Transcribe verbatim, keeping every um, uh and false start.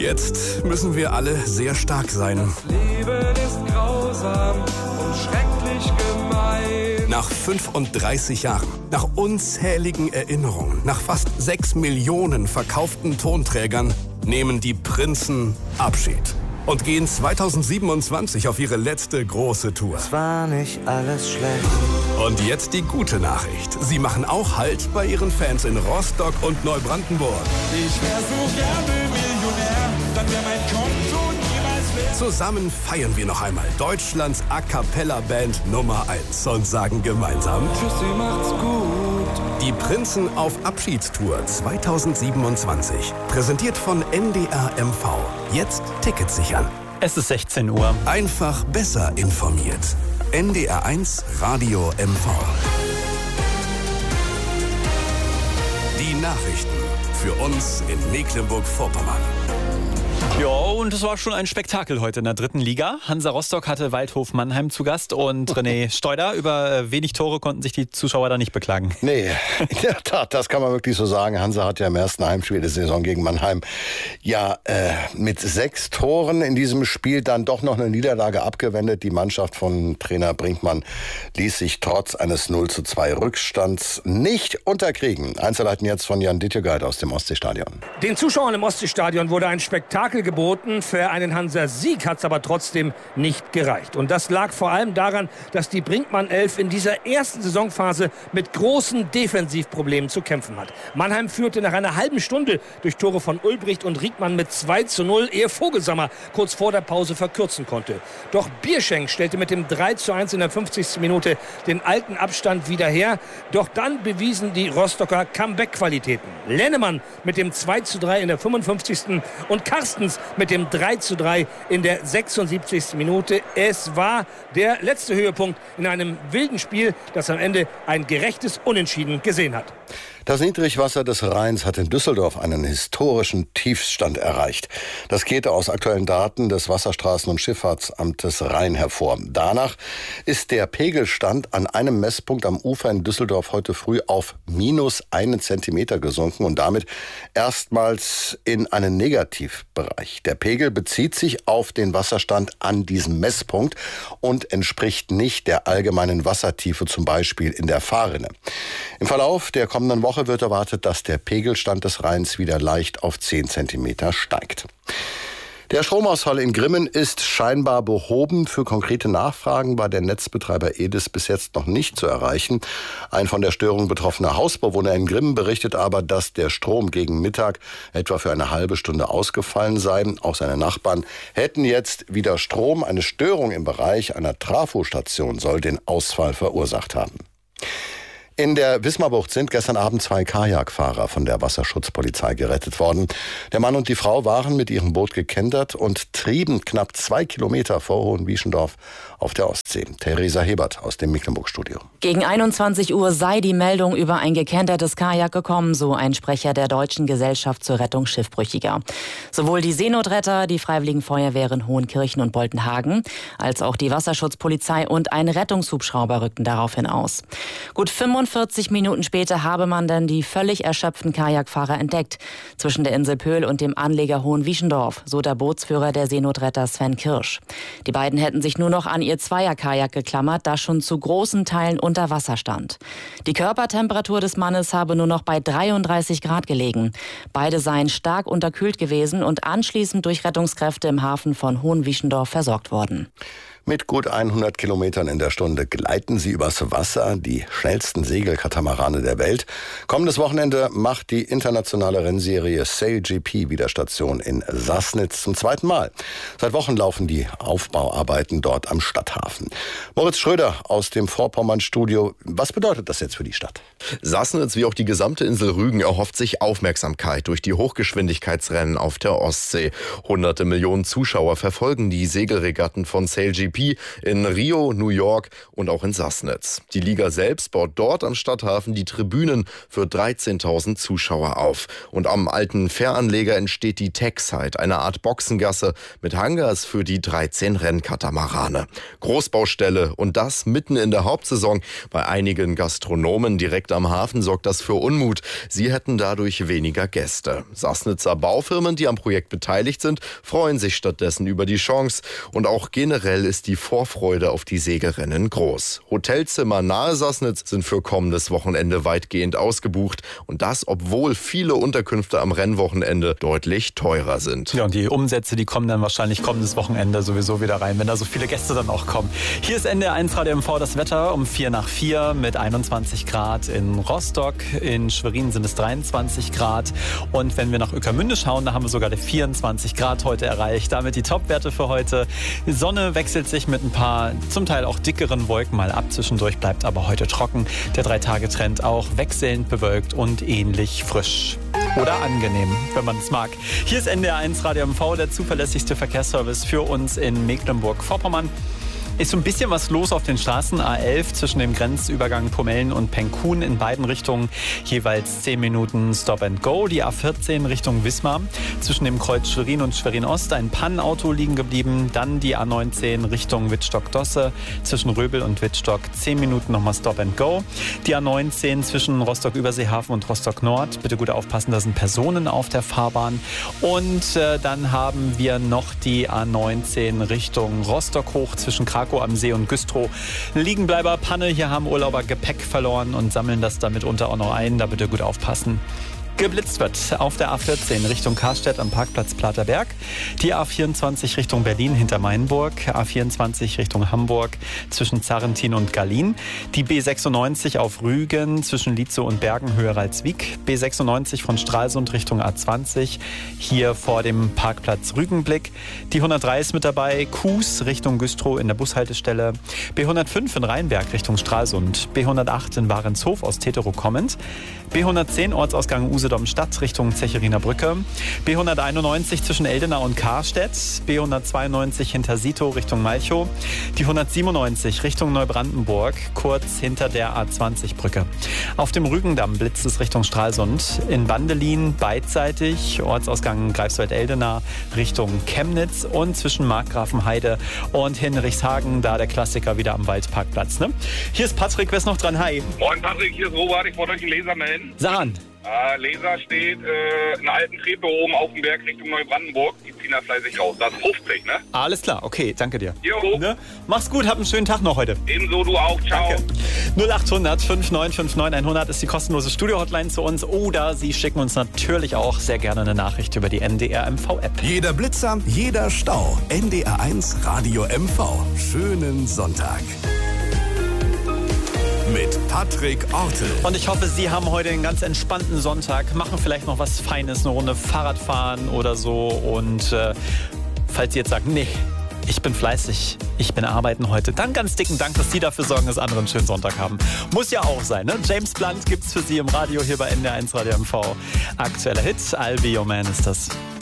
Jetzt müssen wir alle sehr stark sein. Das Leben ist grausam und schrecklich gemein. Nach fünfunddreißig Jahren, nach unzähligen Erinnerungen, nach fast sechs Millionen verkauften Tonträgern nehmen die Prinzen Abschied und gehen zweitausendsiebenundzwanzig auf ihre letzte große Tour. Es war nicht alles schlecht. Und jetzt die gute Nachricht. Sie machen auch Halt bei ihren Fans in Rostock und Neubrandenburg. Ich wär so gerne Millionär, dann wär mein Konto niemals leer. Zusammen feiern wir noch einmal Deutschlands A-Cappella-Band Nummer eins und sagen gemeinsam: Tschüssi, macht's gut. Die Prinzen auf Abschiedstour zweitausendsiebenundzwanzig. Präsentiert von N D R M V. Jetzt Tickets sichern. Es ist sechzehn Uhr. Einfach besser informiert. N D R eins Radio M V. Die Nachrichten für uns in Mecklenburg-Vorpommern. Ja, und es war schon ein Spektakel heute in der dritten Liga. Hansa Rostock hatte Waldhof Mannheim zu Gast und René Steuder. Über wenig Tore konnten sich die Zuschauer da nicht beklagen. Nee, in der Tat, das kann man wirklich so sagen. Hansa hat ja im ersten Heimspiel der Saison gegen Mannheim ja äh, mit sechs Toren in diesem Spiel dann doch noch eine Niederlage abgewendet. Die Mannschaft von Trainer Brinkmann ließ sich trotz eines null zu zwei Rückstands nicht unterkriegen. Einzelheiten jetzt von Jan Dittjegeit aus dem Ostseestadion. Den Zuschauern im Ostseestadion wurde ein Spektakel geboten. Für einen Hansa-Sieg hat es aber trotzdem nicht gereicht. Und das lag vor allem daran, dass die Brinkmann-Elf in dieser ersten Saisonphase mit großen Defensivproblemen zu kämpfen hat. Mannheim führte nach einer halben Stunde durch Tore von Ulbricht und Riekmann mit zwei zu null, ehe Vogelsammer kurz vor der Pause verkürzen konnte. Doch Bierschenk stellte mit dem drei zu eins in der fünfzigsten Minute den alten Abstand wieder her. Doch dann bewiesen die Rostocker Comeback-Qualitäten. Lennemann mit dem zwei zu drei in der fünfundfünfzigsten und Carstens mit dem drei zu drei in der sechsundsiebzigsten Minute. Es war der letzte Höhepunkt in einem wilden Spiel, das am Ende ein gerechtes Unentschieden gesehen hat. Das Niedrigwasser des Rheins hat in Düsseldorf einen historischen Tiefstand erreicht. Das geht aus aktuellen Daten des Wasserstraßen- und Schifffahrtsamtes Rhein hervor. Danach ist der Pegelstand an einem Messpunkt am Ufer in Düsseldorf heute früh auf minus einen Zentimeter gesunken und damit erstmals in einen Negativbereich. Der Pegel bezieht sich auf den Wasserstand an diesem Messpunkt und entspricht nicht der allgemeinen Wassertiefe, zum Beispiel in der Fahrrinne. Im Verlauf der kommenden Woche wird erwartet, dass der Pegelstand des Rheins wieder leicht auf zehn Zentimeter steigt. Der Stromausfall in Grimmen ist scheinbar behoben. Für konkrete Nachfragen war der Netzbetreiber E D I S bis jetzt noch nicht zu erreichen. Ein von der Störung betroffener Hausbewohner in Grimmen berichtet aber, dass der Strom gegen Mittag etwa für eine halbe Stunde ausgefallen sei. Auch seine Nachbarn hätten jetzt wieder Strom. Eine Störung im Bereich einer Trafostation soll den Ausfall verursacht haben. In der Wismarbucht sind gestern Abend zwei Kajakfahrer von der Wasserschutzpolizei gerettet worden. Der Mann und die Frau waren mit ihrem Boot gekentert und trieben knapp zwei Kilometer vor Hohenwieschendorf auf der Ostsee. Theresa Hebert aus dem Mecklenburg-Studio. Gegen einundzwanzig Uhr sei die Meldung über ein gekentertes Kajak gekommen, so ein Sprecher der Deutschen Gesellschaft zur Rettung Schiffbrüchiger. Sowohl die Seenotretter, die Freiwilligen Feuerwehren Hohenkirchen und Boltenhagen, als auch die Wasserschutzpolizei und ein Rettungshubschrauber rückten daraufhin aus. Gut fünfundvierzig Minuten später habe man dann die völlig erschöpften Kajakfahrer entdeckt. Zwischen der Insel Pöhl und dem Anleger Hohenwieschendorf, so der Bootsführer der Seenotretter Sven Kirsch. Die beiden hätten sich nur noch an ihr Zweierkajak geklammert, das schon zu großen Teilen unter Wasser stand. Die Körpertemperatur des Mannes habe nur noch bei dreiunddreißig Grad gelegen. Beide seien stark unterkühlt gewesen und anschließend durch Rettungskräfte im Hafen von Hohenwieschendorf versorgt worden. Mit gut hundert Kilometern in der Stunde gleiten sie übers Wasser, die schnellsten Segelkatamarane der Welt. Kommendes Wochenende macht die internationale Rennserie SailGP wieder Station in Sassnitz zum zweiten Mal. Seit Wochen laufen die Aufbauarbeiten dort am Stadthafen. Moritz Schröder aus dem Vorpommern-Studio. Was bedeutet das jetzt für die Stadt? Sassnitz wie auch die gesamte Insel Rügen erhofft sich Aufmerksamkeit durch die Hochgeschwindigkeitsrennen auf der Ostsee. Hunderte Millionen Zuschauer verfolgen die Segelregatten von SailGP P in Rio, New York und auch in Sassnitz. Die Liga selbst baut dort am Stadthafen die Tribünen für dreizehntausend Zuschauer auf. Und am alten Fähranleger entsteht die Techside, eine Art Boxengasse mit Hangars für die dreizehn Rennkatamarane. Großbaustelle und das mitten in der Hauptsaison. Bei einigen Gastronomen direkt am Hafen sorgt das für Unmut. Sie hätten dadurch weniger Gäste. Sassnitzer Baufirmen, die am Projekt beteiligt sind, freuen sich stattdessen über die Chance. Und auch generell ist die Vorfreude auf die Segelrennen groß. Hotelzimmer nahe Sassnitz sind für kommendes Wochenende weitgehend ausgebucht. Und das, obwohl viele Unterkünfte am Rennwochenende deutlich teurer sind. Ja, und die Umsätze, die kommen dann wahrscheinlich kommendes Wochenende sowieso wieder rein, wenn da so viele Gäste dann auch kommen. Hier ist N D R eins Radio M V das Wetter um vier nach vier mit einundzwanzig Grad in Rostock. In Schwerin sind es dreiundzwanzig Grad. Und wenn wir nach Ueckermünde schauen, da haben wir sogar die vierundzwanzig Grad heute erreicht. Damit die Topwerte für heute. Die Sonne wechselt sich mit ein paar, zum Teil auch dickeren Wolken mal ab. Zwischendurch bleibt aber heute trocken. Der Drei-Tage-Trend auch wechselnd bewölkt und ähnlich frisch. Oder angenehm, wenn man es mag. Hier ist N D R eins Radio M V, der zuverlässigste Verkehrsservice für uns in Mecklenburg-Vorpommern. Ist so ein bisschen was los auf den Straßen. A elf zwischen dem Grenzübergang Pomellen und Penkun in beiden Richtungen jeweils zehn Minuten Stop and Go. Die A vierzehn Richtung Wismar zwischen dem Kreuz Schwerin und Schwerin-Ost ein Pannenauto liegen geblieben. Dann die A neunzehn Richtung Wittstock-Dosse zwischen Röbel und Wittstock zehn Minuten nochmal Stop and Go. Die A neunzehn zwischen Rostock-Überseehafen und Rostock-Nord. Bitte gut aufpassen, da sind Personen auf der Fahrbahn. Und äh, dann haben wir noch die A neunzehn Richtung Rostock hoch zwischen Krakow am See und Güstrow. Liegenbleiber Panne, hier haben Urlauber Gepäck verloren und sammeln das dann mitunter auch noch ein. Da bitte gut aufpassen. Geblitzt wird auf der A vierzehn Richtung Karstedt am Parkplatz Platerberg, die A vierundzwanzig Richtung Berlin hinter Mainburg, A vierundzwanzig Richtung Hamburg zwischen Zarrentin und Gallien, die B sechsundneunzig auf Rügen zwischen Lietzow und Bergen Höhe Ralswiek, B sechsundneunzig von Stralsund Richtung A zwanzig, hier vor dem Parkplatz Rügenblick, die hundertdrei ist mit dabei, Kues Richtung Güstrow in der Bushaltestelle, B hundertfünf in Rheinberg Richtung Stralsund, B hundertacht in Warenshof aus Teterow kommend, B hundertzehn Ortsausgang Usedom-Stadt Richtung Zechiriner Brücke, B hunderteinundneunzig zwischen Eldenau und Karstedt, B hundertzweiundneunzig hinter Sito Richtung Malchow, die hundertsiebenundneunzig Richtung Neubrandenburg, kurz hinter der A zwanzig Brücke. Auf dem Rügendamm blitzt es Richtung Stralsund, in Bandelin beidseitig, Ortsausgang Greifswald-Eldena Richtung Chemnitz und zwischen Markgrafenheide und Hinrichshagen, da der Klassiker wieder am Waldparkplatz. Ne? Hier ist Patrick, wer ist noch dran? Hi. Moin Patrick, hier ist Robert, ich wollte euch einen Laser melden. Sag an. Äh, Laser steht äh, in einer alten Treppe oben auf dem Berg Richtung Neubrandenburg. Die ziehen da fleißig raus. Das ist fünfzig, ne? Alles klar, okay, danke dir. Jo. Ne? Mach's gut, hab einen schönen Tag noch heute. Ebenso, du auch. Ciao. Danke. null achthundert fünf neun fünf neun hundert ist die kostenlose Studio-Hotline zu uns. Oder Sie schicken uns natürlich auch sehr gerne eine Nachricht über die N D R M V-App. Jeder Blitzer, jeder Stau. N D R eins Radio M V. Schönen Sonntag. Mit Patrick Ortel. Und ich hoffe, Sie haben heute einen ganz entspannten Sonntag, machen vielleicht noch was Feines, eine Runde Fahrrad fahren oder so. Und äh, falls Sie jetzt sagen, nee, ich bin fleißig, ich bin arbeiten heute, dann ganz dicken Dank, dass Sie dafür sorgen, dass andere einen schönen Sonntag haben. Muss ja auch sein, ne? James Blunt gibt's für Sie im Radio hier bei N D R eins Radio M V. Aktueller Hit, I'll Be Your Man ist das.